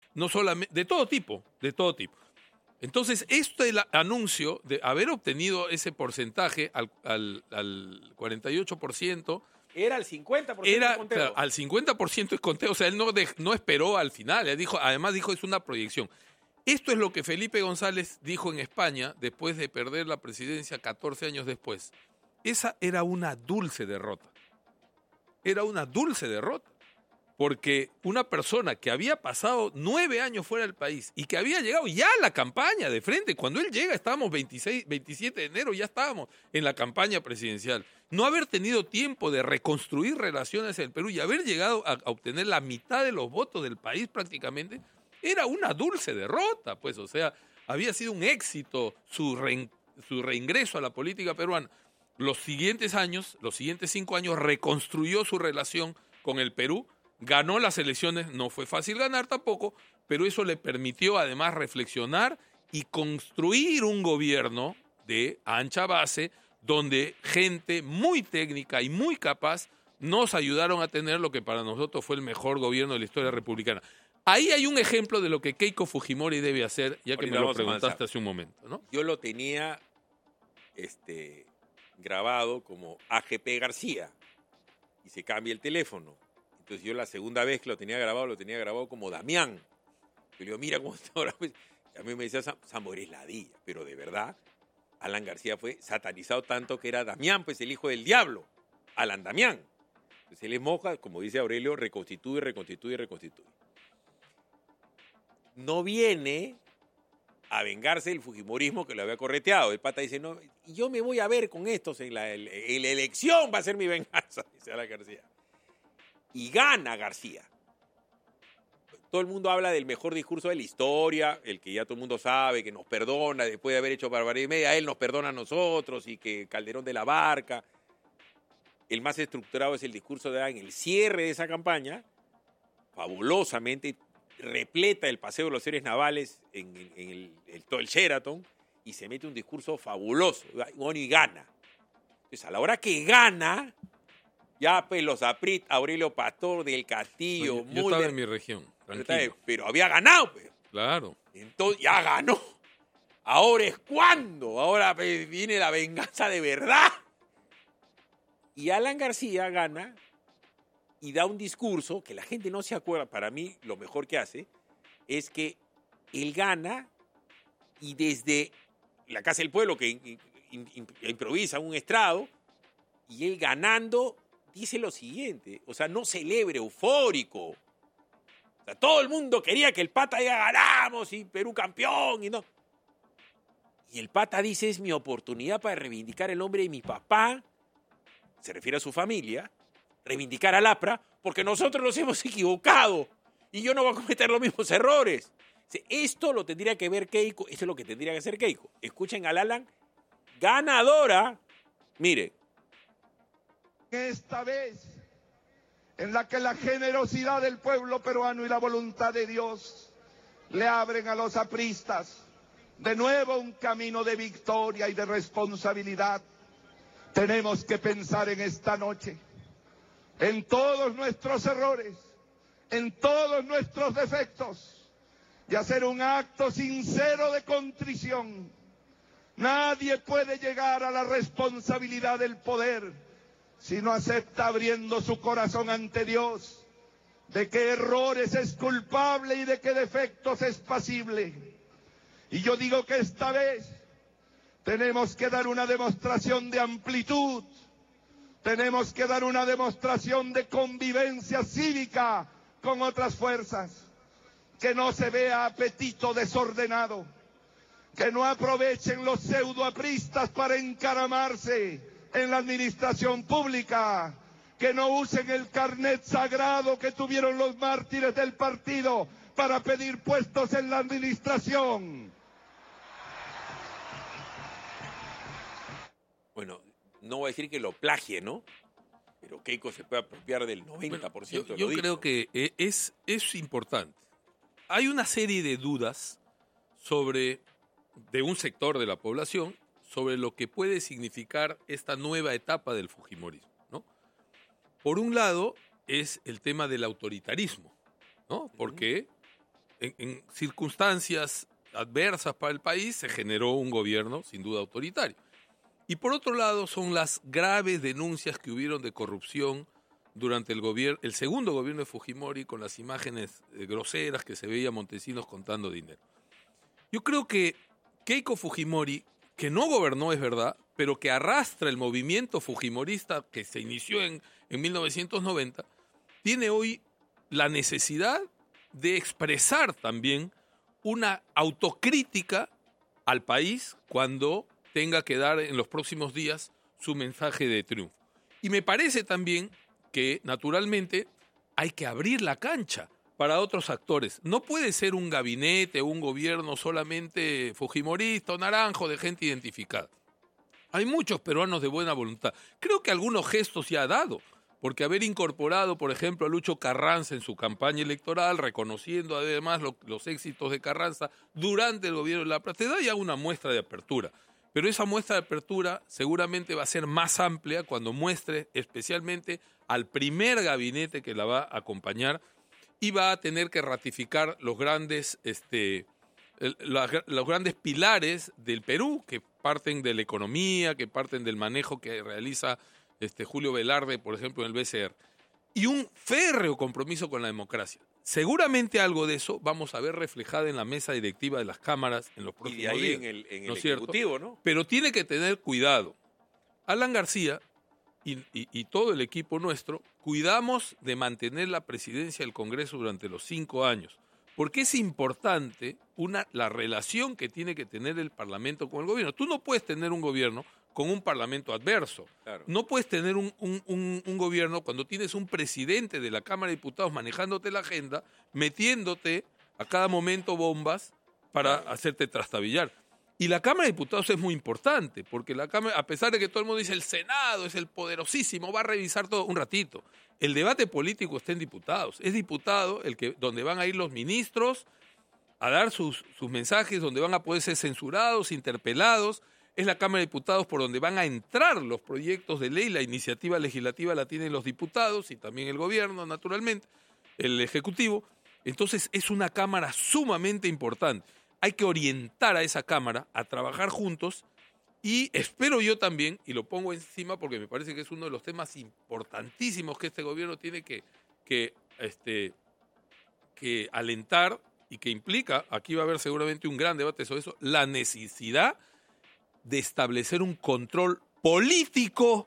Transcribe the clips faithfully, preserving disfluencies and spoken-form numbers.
no solamente, de todo tipo, de todo tipo. Entonces, este anuncio de haber obtenido ese porcentaje al, al, al cuarenta y ocho por ciento... Era al cincuenta por ciento era, de conteo. Claro, al cincuenta por ciento es conteo. O sea, él no, de, no esperó al final. Él dijo, además dijo, es una proyección. Esto es lo que Felipe González dijo en España después de perder la presidencia catorce años después. Esa era una dulce derrota. Era una dulce derrota. Porque una persona que había pasado nueve años fuera del país y que había llegado ya a la campaña de frente, cuando él llega estábamos veintiséis, veintisiete de enero, ya estábamos en la campaña presidencial. No haber tenido tiempo de reconstruir relaciones en el Perú y haber llegado a, a obtener la mitad de los votos del país prácticamente, era una dulce derrota. Pues, o sea, había sido un éxito su, re, su reingreso a la política peruana. Los siguientes años, los siguientes cinco años, reconstruyó su relación con el Perú. Ganó las elecciones, no fue fácil ganar tampoco, pero eso le permitió además reflexionar y construir un gobierno de ancha base donde gente muy técnica y muy capaz nos ayudaron a tener lo que para nosotros fue el mejor gobierno de la historia republicana. Ahí hay un ejemplo de lo que Keiko Fujimori debe hacer, ya que Ahorita me lo vamos a preguntaste avanzar. hace un momento, ¿no? Yo lo tenía este, grabado como A G P García y se cambia el teléfono. Entonces yo la segunda vez que lo tenía grabado, lo tenía grabado como Damián. Yo le digo, mira cómo está ahora. Pues, a mí me decía, Sambo, eres ladilla. Pero de verdad, Alan García fue satanizado tanto que era Damián, pues el hijo del diablo. Alan Damián. Entonces él es moja, como dice Aurelio, reconstituye, reconstituye, reconstituye. No viene a vengarse del fujimorismo que lo había correteado. El pata dice, no, yo me voy a ver con estos en la, en la elección, va a ser mi venganza, dice Alan García. Y gana García. Todo el mundo habla del mejor discurso de la historia, el que ya todo el mundo sabe, que nos perdona después de haber hecho barbaridad y media, él nos perdona a nosotros y que Calderón de la Barca. El más estructurado es el discurso de en el cierre de esa campaña, fabulosamente repleta el Paseo de los Héroes Navales en, en, en el, el, todo el Sheraton y se mete un discurso fabuloso, bueno, y gana. Entonces, a la hora que gana... Ya, pues, los Aprit, Aurelio Pastor, del Castillo... Yo, muy yo estaba de, en mi región, tranquilo. Pero, pero había ganado, pues. Claro. Entonces, ya ganó. Ahora es cuando. Ahora pues, viene la venganza de verdad. Y Alan García gana y da un discurso que la gente no se acuerda. Para mí, lo mejor que hace es que él gana y desde la Casa del Pueblo, que in, in, in, improvisa un estrado, y él ganando... dice lo siguiente, o sea, no celebre, eufórico. O sea, todo el mundo quería que el Pata diga ganamos y Perú campeón y no. Y el Pata dice, es mi oportunidad para reivindicar el nombre de mi papá, se refiere a su familia, reivindicar al APRA, porque nosotros nos hemos equivocado y yo no voy a cometer los mismos errores. Esto lo tendría que ver Keiko, esto es lo que tendría que hacer Keiko. Escuchen al Alan, ganadora, mire. Esta vez, en la que la generosidad del pueblo peruano y la voluntad de Dios le abren a los apristas de nuevo un camino de victoria y de responsabilidad, tenemos que pensar en esta noche, en todos nuestros errores, en todos nuestros defectos, y hacer un acto sincero de contrición. Nadie puede llegar a la responsabilidad del poder si no acepta abriendo su corazón ante Dios, de que errores es culpable y de que defectos es pasible. Y yo digo que esta vez tenemos que dar una demostración de amplitud, tenemos que dar una demostración de convivencia cívica con otras fuerzas, que no se vea apetito desordenado, que no aprovechen los pseudoapristas para encaramarse en la administración pública, que no usen el carnet sagrado que tuvieron los mártires del partido para pedir puestos en la administración. Bueno, no voy a decir que lo plagie, ¿no? Pero Keiko se puede apropiar del noventa por ciento bueno, yo de lo yo creo dicho. que es, es importante. Hay una serie de dudas sobre, de un sector de la población, sobre lo que puede significar esta nueva etapa del fujimorismo, ¿no? Por un lado, es el tema del autoritarismo, ¿no? Porque en, en circunstancias adversas para el país se generó un gobierno sin duda autoritario. Y por otro lado son las graves denuncias que hubieron de corrupción durante el, gobierno, el segundo gobierno de Fujimori, con las imágenes eh, groseras que se veía Montesinos contando dinero. Yo creo que Keiko Fujimori, que no gobernó, es verdad, pero que arrastra el movimiento fujimorista que se inició en, en mil novecientos noventa, tiene hoy la necesidad de expresar también una autocrítica al país cuando tenga que dar en los próximos días su mensaje de triunfo. Y me parece también que, naturalmente, hay que abrir la cancha para otros actores. No puede ser un gabinete o un gobierno solamente fujimorista o naranjo de gente identificada. Hay muchos peruanos de buena voluntad. Creo que algunos gestos ya ha dado, porque haber incorporado, por ejemplo, a Lucho Carranza en su campaña electoral, reconociendo además lo, los éxitos de Carranza durante el gobierno de la Prat, te da ya una muestra de apertura. Pero esa muestra de apertura seguramente va a ser más amplia cuando muestre especialmente al primer gabinete que la va a acompañar y va a tener que ratificar los grandes, este, el, la, los grandes pilares del Perú, que parten de la economía, que parten del manejo que realiza este, Julio Velarde, por ejemplo, en el B C R, y un férreo compromiso con la democracia. Seguramente algo de eso vamos a ver reflejado en la mesa directiva de las cámaras en los próximos y de ahí días. En el, en ¿no el es cierto? Ejecutivo, ¿no? Pero tiene que tener cuidado. Alan García y, y, y todo el equipo nuestro cuidamos de mantener la presidencia del Congreso durante los cinco años, porque es importante una, la relación que tiene que tener el Parlamento con el gobierno. Tú no puedes tener un gobierno con un Parlamento adverso. Claro. No puedes tener un, un, un, un gobierno cuando tienes un presidente de la Cámara de Diputados manejándote la agenda, metiéndote a cada momento bombas para hacerte trastabillar. Y la Cámara de Diputados es muy importante, porque la Cámara, a pesar de que todo el mundo dice el Senado es el poderosísimo, va a revisar todo un ratito. El debate político está en diputados. Es diputado el que, donde van a ir los ministros a dar sus, sus mensajes, donde van a poder ser censurados, interpelados. Es la Cámara de Diputados por donde van a entrar los proyectos de ley. La iniciativa legislativa la tienen los diputados y también el gobierno, naturalmente, el Ejecutivo. Entonces es una Cámara sumamente importante. Hay que orientar a esa Cámara a trabajar juntos y espero yo también, y lo pongo encima porque me parece que es uno de los temas importantísimos que este gobierno tiene que, que, este, que alentar y que implica, aquí va a haber seguramente un gran debate sobre eso, la necesidad de establecer un control político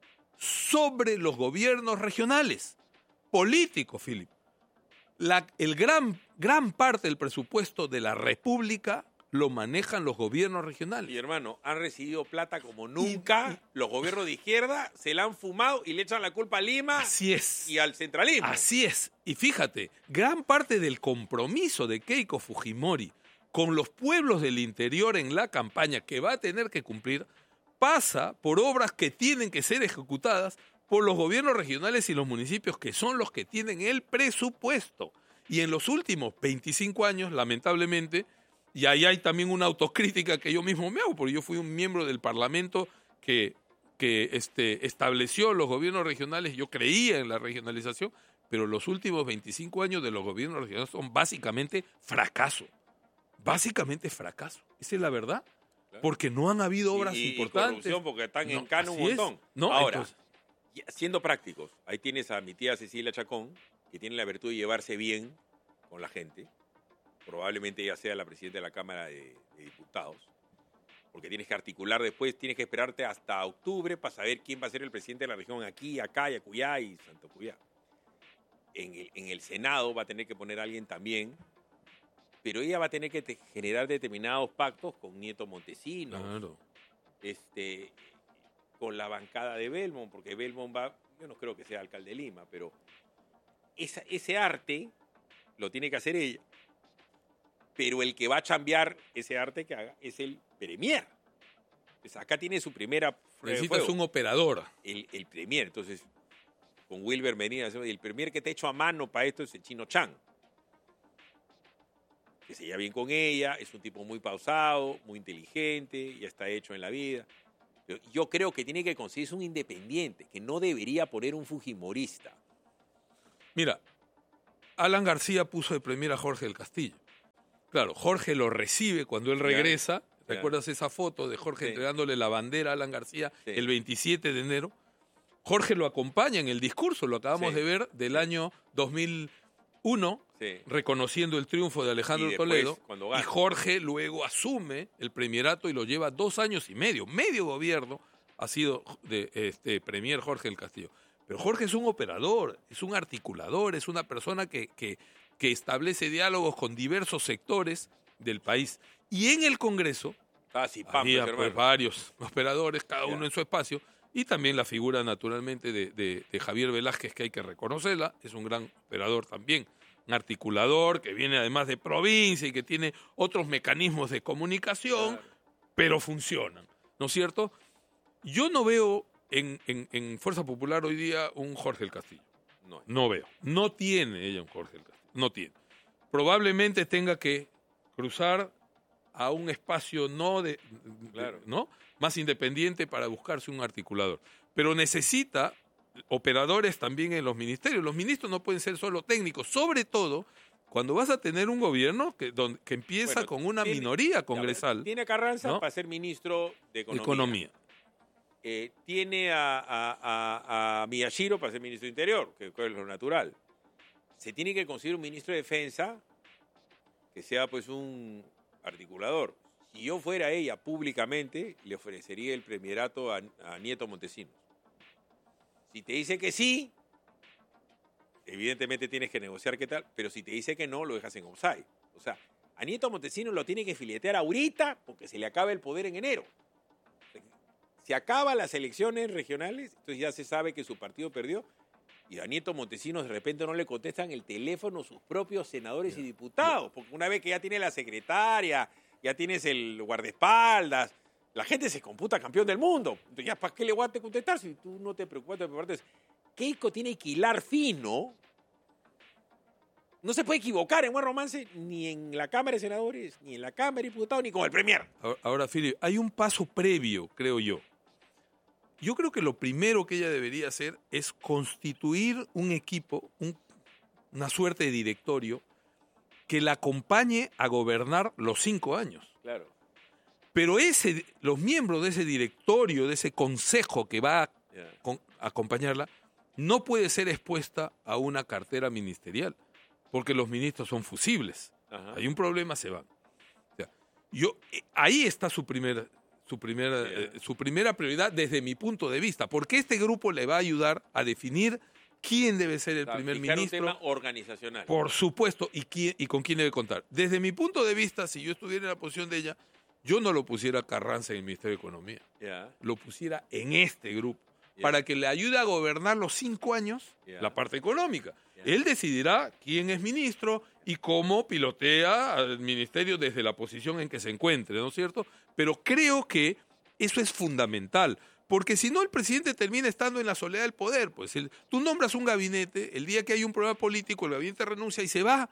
sobre los gobiernos regionales. Político, Philip. La, el gran, gran parte del presupuesto de la República lo manejan los gobiernos regionales. Y hermano, han recibido plata como nunca. Y, y, los gobiernos de izquierda se la han fumado y le echan la culpa a Lima. Así es. Y al centralismo. Así es. Y fíjate, gran parte del compromiso de Keiko Fujimori con los pueblos del interior en la campaña que va a tener que cumplir pasa por obras que tienen que ser ejecutadas por los gobiernos regionales y los municipios, que son los que tienen el presupuesto. Y en los últimos veinticinco años, lamentablemente, y ahí hay también una autocrítica que yo mismo me hago, porque yo fui un miembro del Parlamento que, que este, estableció los gobiernos regionales, yo creía en la regionalización, pero los últimos veinticinco años de los gobiernos regionales son básicamente fracaso. Básicamente fracaso. Esa es la verdad. Claro. Porque no han habido obras y, y importantes. Corrupción porque están no, en cano un montón. No, ahora, entonces, siendo prácticos, ahí tienes a mi tía Cecilia Chacón, que tiene la virtud de llevarse bien con la gente. Probablemente ella sea la presidenta de la Cámara de, de Diputados. Porque tienes que articular después, tienes que esperarte hasta octubre para saber quién va a ser el presidente de la región aquí, acá, y Acuyá y Santo Cuyá. En el, en el Senado va a tener que poner a alguien también, pero ella va a tener que te generar determinados pactos con Nieto Montesinos, claro. este, con la bancada de Belmont, porque Belmont va, yo no creo que sea alcalde de Lima, pero esa, ese arte lo tiene que hacer ella, pero el que va a chambear ese arte que haga es el premier. Entonces acá tiene su primera... Necesitas un operador. El, el premier, entonces, con Wilber Medina, el premier que te ha hecho a mano para esto es el Chino Chan, que se lleva bien con ella, es un tipo muy pausado, muy inteligente, ya está hecho en la vida. Pero yo creo que tiene que conseguirse un independiente, que no debería poner un fujimorista. Mira, Alan García puso de premier a Jorge del Castillo. Claro, Jorge lo recibe cuando él regresa. Ya. ¿Recuerdas esa foto de Jorge Sí. entregándole la bandera a Alan García Sí. el veintisiete de enero? Jorge lo acompaña en el discurso, lo acabamos Sí. de ver, del año dos mil uno, Sí. reconociendo el triunfo de Alejandro Y después, Toledo. cuando gana. Y Jorge luego asume el premierato y lo lleva dos años y medio. Medio gobierno ha sido de este premier Jorge del Castillo. Pero Jorge es un operador, es un articulador, es una persona que, que, que establece diálogos con diversos sectores del país. Y en el Congreso Estaba así, pam, había pues, pues, hermano. varios operadores, cada Ya. uno en su espacio, y también la figura naturalmente de, de- de Javier Velázquez, que hay que reconocerla, es un gran operador también, un articulador que viene además de provincia y que tiene otros mecanismos de comunicación, Claro. pero funcionan, ¿no es cierto? Yo no veo en, en- en Fuerza Popular hoy día un Jorge del Castillo. No. No veo. No tiene ella un Jorge del Castillo. No tiene. Probablemente tenga que cruzar a un espacio no de, de- Claro. ¿no? más independiente para buscarse un articulador. Pero necesita operadores también en los ministerios. Los ministros no pueden ser solo técnicos, sobre todo cuando vas a tener un gobierno que, donde, que empieza Bueno, con una tiene- minoría Ya, congresal Tiene a Carranza ¿no? para ser ministro de Economía. economía. Eh, tiene a, a, a- a Miyashiro para ser ministro de Interior, que es lo natural. Se tiene que conseguir un ministro de Defensa que sea pues un articulador. Si yo fuera ella públicamente, le ofrecería el premierato a, a Nieto Montesinos. Si te dice que sí, evidentemente tienes que negociar qué tal, pero si te dice que no, lo dejas en offside. O sea, a Nieto Montesinos lo tiene que filetear ahorita porque se le acaba el poder en enero. Se acaban las elecciones regionales, entonces ya se sabe que su partido perdió, y a Nieto Montesinos de repente no le contestan el teléfono sus propios senadores y diputados, porque una vez que ya tiene la secretaria, ya tienes el guardaespaldas, la gente se computa campeón del mundo. Entonces, ya, ¿para qué le voy a contestar si tú no te preocupas de prepararte? Keiko tiene que hilar fino. No se puede equivocar en buen romance ni en la Cámara de Senadores, ni en la Cámara de Diputados, ni con el Premier. Ahora, ahora, Philip, hay un paso previo, creo yo. Yo creo que lo primero que ella debería hacer es constituir un equipo, un- una suerte de directorio, que la acompañe a gobernar los cinco años. Claro. Pero ese, los miembros de ese directorio, de ese consejo que va a Ya. con- acompañarla, no puede ser expuesta a una cartera ministerial, porque los ministros son fusibles. Ajá. Hay un problema, se van. O sea, yo, eh, ahí está su, primer, su, primera, Yeah. eh, su primera prioridad desde mi punto de vista, porque este grupo le va a ayudar a definir quién debe ser el O sea, primer fijar ministro, un tema organizacional. por supuesto, y, quién, y con quién debe contar. Desde mi punto de vista, si yo estuviera en la posición de ella, yo no lo pusiera a Carranza en el Ministerio de Economía, Ya. lo pusiera en este grupo, Ya. para que le ayude a gobernar los cinco años Ya. la parte económica. Ya. Él decidirá quién es ministro y cómo pilotea al ministerio desde la posición en que se encuentre, ¿no es cierto? Pero creo que eso es fundamental, porque si no el presidente termina estando en la soledad del poder. Pues el- tú nombras un gabinete, el día que hay un problema político, el gabinete renuncia y se va,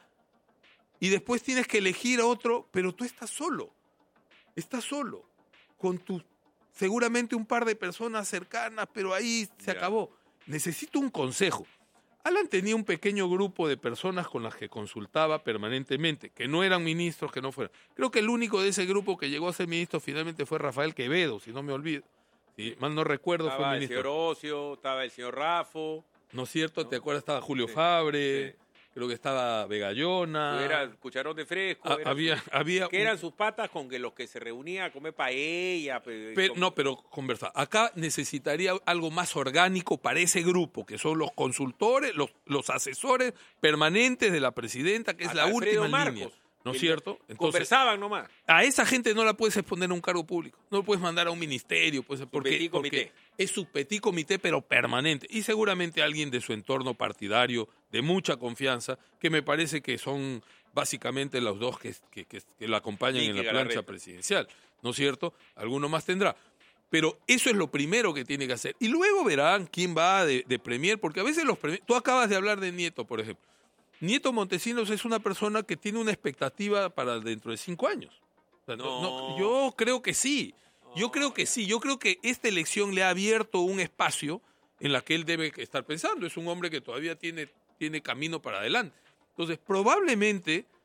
y después tienes que elegir a otro, pero tú estás solo, estás solo, con tu, seguramente un par de personas cercanas, pero ahí se Ya. acabó. Necesito un consejo. Alan tenía un pequeño grupo de personas con las que consultaba permanentemente, que no eran ministros, que no fueran. Creo que el único de ese grupo que llegó a ser ministro finalmente fue Rafael Quevedo, si no me olvido. Si mal no recuerdo, fue Estaba el señor ministro. Ocio, estaba el señor Rafo. ¿No es cierto? ¿no? ¿Te acuerdas? Estaba Julio Sí, Fabre, sí. creo que estaba Vegallona. Era cucharón de fresco. Ah, era había, su- había que un- eran sus patas con que los que se reunían a comer paella. pe- Pero, con- no, pero conversar. Acá necesitaría algo más orgánico para ese grupo, que son los consultores, los, los asesores permanentes de la presidenta, que es Hasta la Alfredo última Marcos, línea. ¿No es que cierto? Entonces, Conversaban nomás. a esa gente no la puedes exponer a un cargo público, no lo puedes mandar a un ministerio, pues, porque, petit comité. porque es su petit comité, pero permanente. Y seguramente alguien de su entorno partidario, de mucha confianza, que me parece que son básicamente los dos que, que, que, que la acompañan Vicky en la Galarreta. plancha presidencial, ¿no es cierto? Alguno más tendrá. Pero eso es lo primero que tiene que hacer. Y luego verán quién va de, de premier, porque a veces los premier... Tú acabas de hablar de Nieto, por ejemplo. Nieto Montesinos es una persona que tiene una expectativa para dentro de cinco años. O sea, no- no, No. yo creo que sí. Yo No. creo que sí. Yo creo que esta elección le ha abierto un espacio en la que él debe estar pensando. Es un hombre que todavía tiene, tiene camino para adelante. Entonces, probablemente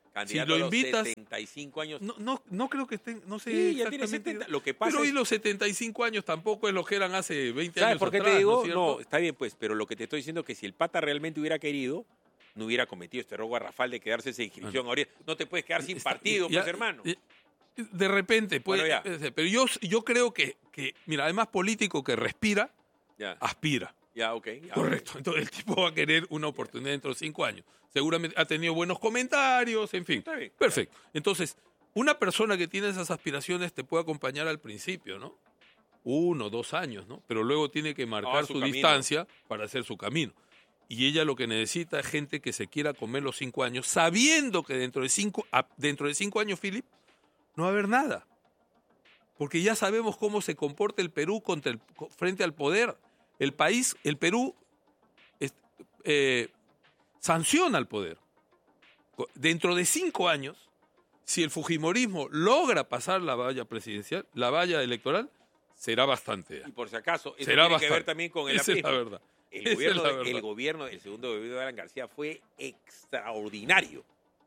Candidato si lo a los invitas, setenta y cinco años. No, no, no creo que estén, no sé Sí, ya tiene exactamente. setenta. Lo que pasa pero hoy es- los setenta y cinco años tampoco es lo que eran hace veinte ¿Sabes años por qué atrás, te digo? ¿no es cierto? No, está bien, pues, pero lo que te estoy diciendo es que si el Pata realmente hubiera querido, no hubiera cometido este error garrafal de quedarse sin inscripción. Ahora no te puedes quedar sin Está- partido, ya- pues, hermano. eh, De repente, puede, Bueno, ya. puede ser, pero yo, yo creo que, que, mira, además político que respira, Ya, aspira. ya, ok. ya, Correcto. Entonces el tipo va a querer una oportunidad dentro de cinco años. Seguramente ha tenido buenos comentarios, en fin. Está bien. Perfecto. Entonces, una persona que tiene esas aspiraciones te puede acompañar al principio, ¿no? Uno, dos años, ¿no? Pero luego tiene que marcar Ah, su su, camino. distancia para hacer su camino. Y ella lo que necesita es gente que se quiera comer los cinco años, sabiendo que dentro de cinco, a- dentro de cinco años, Philip, no va a haber nada. Porque ya sabemos cómo se comporta el Perú contra el, co- frente al poder. El país, el Perú, es- eh, sanciona al poder. Co- Dentro de cinco años, si el fujimorismo logra pasar la valla presidencial, la valla electoral, será bastante. Y por si acaso, eso Será tiene bastante. que ver también con el Esa es la aprismo. verdad. El Esa es gobierno, la de- el verdad. gobierno, el segundo gobierno de Alan García fue extraordinario.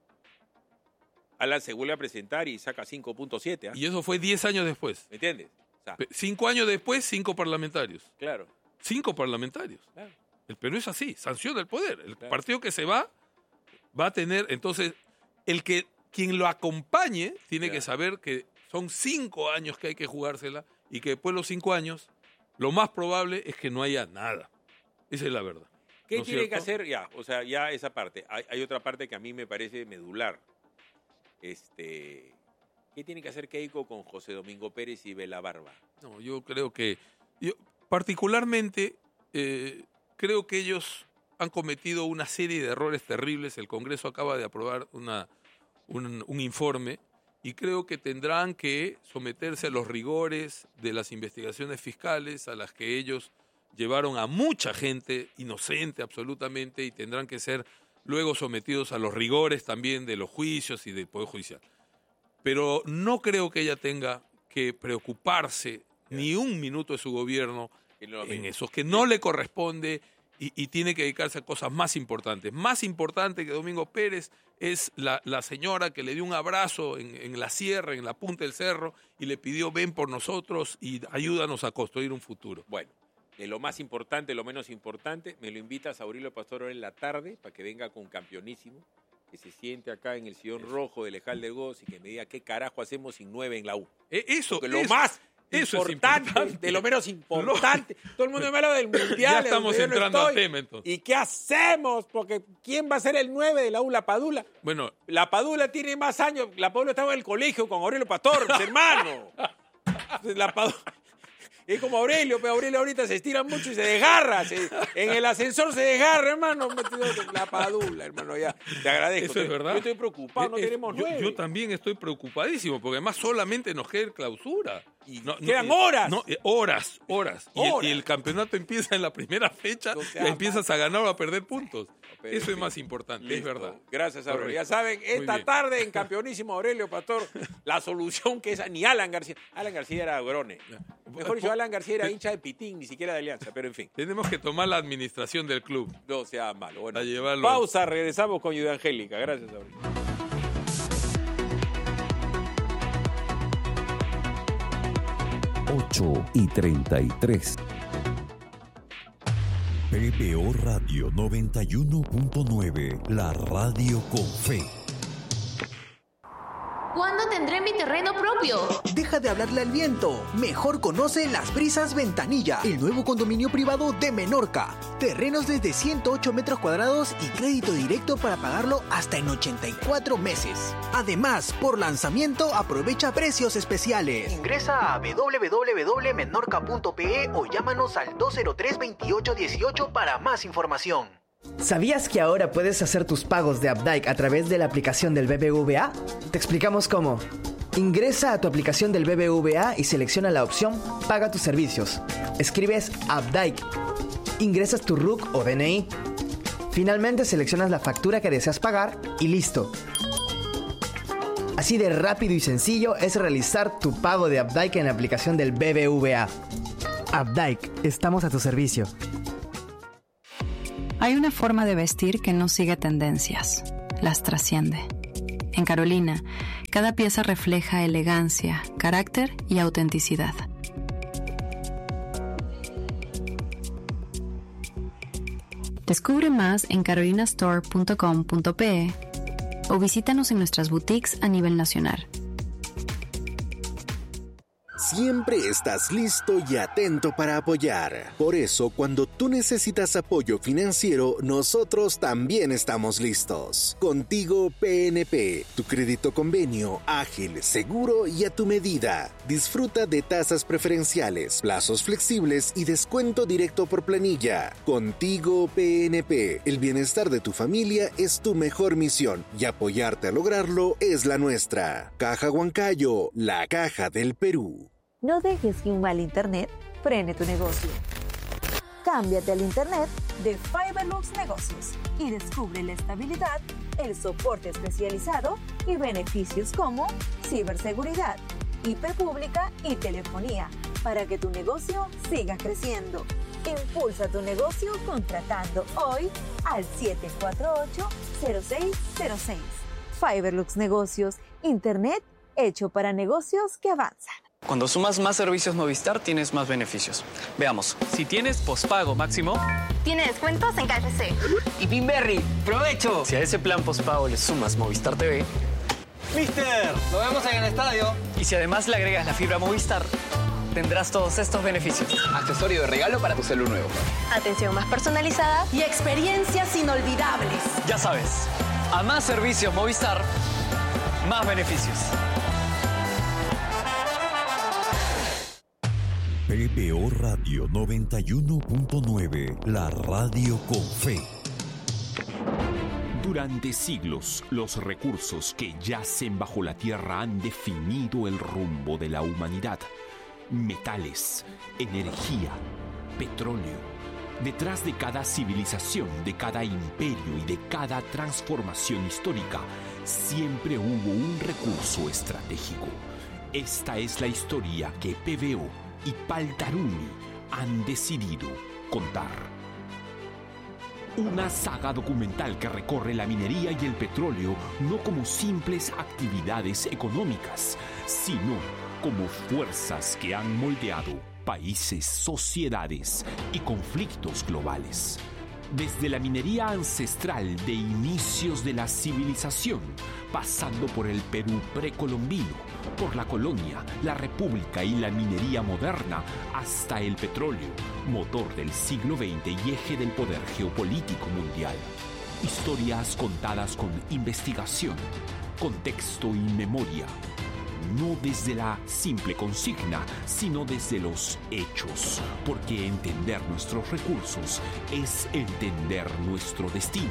Alan se vuelve a presentar y saca cinco punto siete, ¿ah? Y eso fue diez años después. ¿Me entiendes? O sea, Pe- Cinco años después, cinco parlamentarios. claro, Cinco parlamentarios. claro. El Perú es así, sanciona el poder. El Claro. partido que se va va a tener, entonces, el que quien lo acompañe tiene Ya. que saber que son cinco años que hay que jugársela y que después de los cinco años, lo más probable es que no haya nada. Esa es la verdad. ¿Qué ¿No es tiene que cierto? hacer? Ya, o sea, ya esa parte. Hay, hay otra parte que a mí me parece medular. Este, ¿qué tiene que hacer Keiko con José Domingo Pérez y Bela Barba? No, yo creo que, yo particularmente, eh, creo que ellos han cometido una serie de errores terribles. El Congreso acaba de aprobar una, un, un informe y creo que tendrán que someterse a los rigores de las investigaciones fiscales a las que ellos llevaron a mucha gente inocente absolutamente y tendrán que ser luego sometidos a los rigores también de los juicios y del Poder Judicial. Pero no creo que ella tenga que preocuparse ni un minuto de su gobierno Y no lo en mismo. eso, que no le corresponde y, y tiene que dedicarse a cosas más importantes. Más importante que Domingo Pérez es la, la señora que le dio un abrazo en, en la sierra, en la punta del cerro, y le pidió ven por nosotros y ayúdanos a construir un futuro. Bueno, de lo más importante, lo menos importante, me lo invitas a Aurelio Pastor ahora en la tarde para que venga con Campeonísimo, que se siente acá en el sillón rojo del Lejal del Goz y que me diga qué carajo hacemos sin nueve en la U. E- Eso, Porque lo eso- más eso es importante, importante. de lo menos importante. Todo el mundo me habla del mundial. Ya de estamos donde yo no entrando al estoy. tema, entonces. ¿Y qué hacemos? Porque ¿quién va a ser el nueve de la U? La Padula. Bueno, La Padula tiene más años. La Padula estaba en el colegio con Aurelio Pastor, mi hermano. La Padula. Es como Aurelio, pero Aurelio ahorita se estira mucho y se desgarra. se- en el ascensor se desgarra, hermano. La Padula, hermano, ya. Te agradezco. eso es verdad. Yo estoy preocupado, no Eh, eh, tenemos yo, nueve. yo también estoy preocupadísimo, porque además solamente nos queda clausura. Y No, no, quedan eh, horas. no, eh, horas, horas. Y el- Horas. Y, el, campeonato empieza en la primera fecha No y sea empiezas a ganar o a perder puntos. pero Eso en es fin. más importante, es Listo. verdad. Gracias, Aurelio. Correcto. Ya saben, Muy esta bien. tarde en Campeonísimo Aurelio Pastor, la solución que es ni Alan García. Alan García era grone. Mejor dicho, Alan García era hincha de Pitín, ni siquiera de Alianza, pero en fin, Tenemos que tomar la administración del club. no sea malo. Bueno, A llevarlo. pausa, regresamos con Yuda Angélica. Gracias, Aurelio. ocho y treinta y tres. P B O Radio noventa y uno punto nueve, la radio con fe. ¿Cuándo tendré mi terreno propio? Deja de hablarle al viento. Mejor conoce Las Brisas Ventanilla, el nuevo condominio privado de Menorca. Terrenos desde ciento ocho metros cuadrados y crédito directo para pagarlo hasta en ochenta y cuatro meses. Además, por lanzamiento aprovecha precios especiales. Ingresa a w w w punto menorca punto p e o llámanos al dos cero tres, veintiocho dieciocho para más información. ¿Sabías que ahora puedes hacer tus pagos de Updike a través de la aplicación del B B V A? Te explicamos cómo. Ingresa a tu aplicación del B B V A y selecciona la opción Paga tus servicios. Escribes Updike. Ingresas tu R U C o D N I. Finalmente seleccionas la factura que deseas pagar y listo. Así de rápido y sencillo es realizar tu pago de Updike en la aplicación del B B V A. Updike, estamos a tu servicio. Hay una forma de vestir que no sigue tendencias, las trasciende. En Carolina, cada pieza refleja elegancia, carácter y autenticidad. Descubre más en carolina store punto com punto pe o visítanos en nuestras boutiques a nivel nacional. Siempre estás listo y atento para apoyar. Por eso, cuando tú necesitas apoyo financiero, nosotros también estamos listos. Contigo P N P, tu crédito convenio, ágil, seguro y a tu medida. Disfruta de tasas preferenciales, plazos flexibles y descuento directo por planilla. Contigo P N P, el bienestar de tu familia es tu mejor misión y apoyarte a lograrlo es la nuestra. Caja Huancayo, la caja del Perú. No dejes que un mal internet frene tu negocio. Cámbiate al internet de Fiberlux Negocios y descubre la estabilidad, el soporte especializado y beneficios como ciberseguridad, I P pública y telefonía para que tu negocio siga creciendo. Impulsa tu negocio contratando hoy al siete cuatro ocho, cero seis cero seis. Fiberlux Negocios, internet hecho para negocios que avanzan. Cuando sumas más servicios Movistar, tienes más beneficios. Veamos. Si tienes pospago máximo, tiene descuentos en K F C. Y Pinberry, ¡provecho! Si a ese plan pospago le sumas Movistar T V, ¡Mister! ¡Lo vemos en el estadio! Y si además le agregas la fibra Movistar, tendrás todos estos beneficios. Accesorio de regalo para tu celu nuevo. Atención más personalizada y experiencias inolvidables. Ya sabes, a más servicios Movistar, más beneficios. P B O Radio noventa y uno punto nueve, la radio con fe. Durante siglos, los recursos que yacen bajo la tierra han definido el rumbo de la humanidad. Metales, energía, petróleo. Detrás de cada civilización, de cada imperio y de cada transformación histórica, siempre hubo un recurso estratégico. Esta es la historia que P B O y Paltarumi han decidido contar. Una saga documental que recorre la minería y el petróleo no como simples actividades económicas, sino como fuerzas que han moldeado países, sociedades y conflictos globales. Desde la minería ancestral de inicios de la civilización, pasando por el Perú precolombino, por la colonia, la república y la minería moderna, hasta el petróleo, motor del siglo veinte y eje del poder geopolítico mundial. Historias contadas con investigación, contexto y memoria. No desde la simple consigna, sino desde los hechos, porque entender nuestros recursos es entender nuestro destino.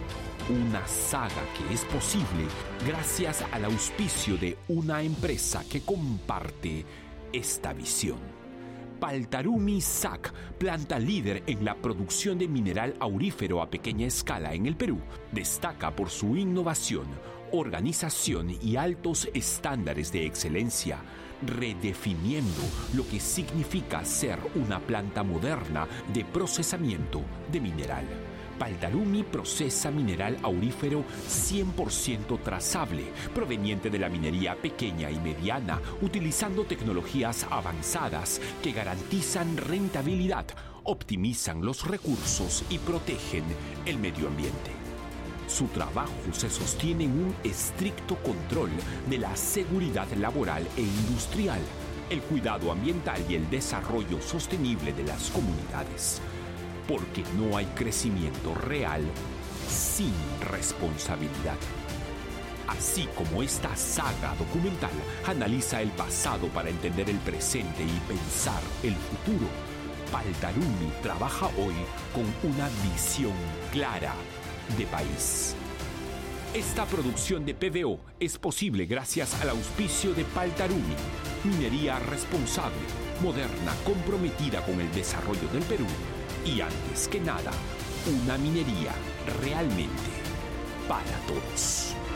Una saga que es posible gracias al auspicio de una empresa que comparte esta visión. Paltarumi S A C, planta líder en la producción de mineral aurífero a pequeña escala en el Perú, destaca por su innovación, organización y altos estándares de excelencia, redefiniendo lo que significa ser una planta moderna de procesamiento de mineral. Paltarumi procesa mineral aurífero cien por ciento trazable, proveniente de la minería pequeña y mediana, utilizando tecnologías avanzadas que garantizan rentabilidad, optimizan los recursos y protegen el medio ambiente. Su trabajo se sostiene en un estricto control de la seguridad laboral e industrial, el cuidado ambiental y el desarrollo sostenible de las comunidades. Porque no hay crecimiento real sin responsabilidad. Así como esta saga documental analiza el pasado para entender el presente y pensar el futuro, Paltarumi trabaja hoy con una visión clara de país. Esta producción de P B O es posible gracias al auspicio de Paltarumi, minería responsable, moderna, comprometida con el desarrollo del Perú y, antes que nada, una minería realmente para todos.